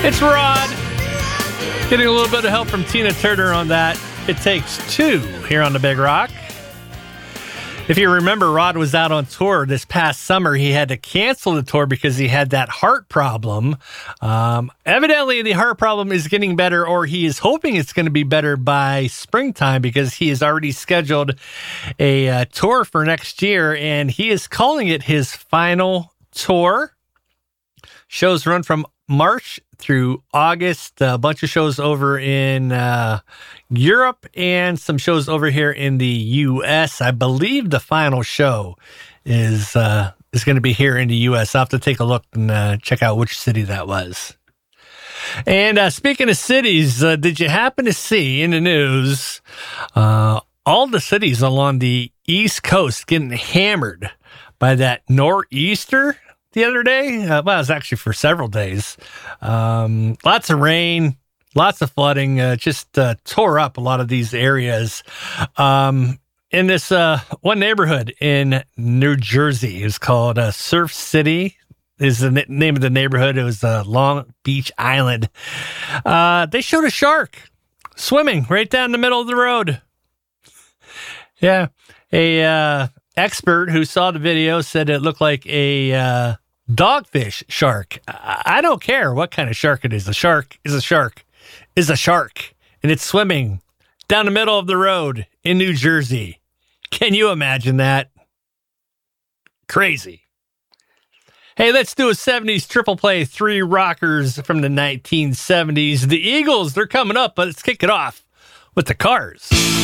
It's Rod. Getting a little bit of help from Tina Turner on that. It Takes Two here on the Big Rock. If you remember, Rod was out on tour this past summer. He had to cancel the tour because he had that heart problem. Evidently, the heart problem is getting better, or he is hoping it's going to be better by springtime because he has already scheduled a tour for next year, and he is calling it his final tour. Shows run from March through August, a bunch of shows over in Europe and some shows over here in the U.S. I believe the final show is going to be here in the U.S. I'll have to take a look and check out which city that was. And speaking of cities, did you happen to see in the news all the cities along the East Coast getting hammered by that nor'easter the other day? Well, it was actually for several days. Lots of rain, lots of flooding, just tore up a lot of these areas. In this one neighborhood in New Jersey is called Surf City, is the name of the neighborhood. It was Long Beach Island. They showed a shark swimming right down the middle of the road. Yeah. A expert who saw the video said it looked like a dogfish shark. I don't care what kind of shark it is. A shark is a shark is a shark, and it's swimming down the middle of the road in New Jersey. Can you imagine that? Crazy. Hey, let's do a 70s triple play, three rockers from the 1970s. The Eagles, they're coming up, but let's kick it off with the Cars.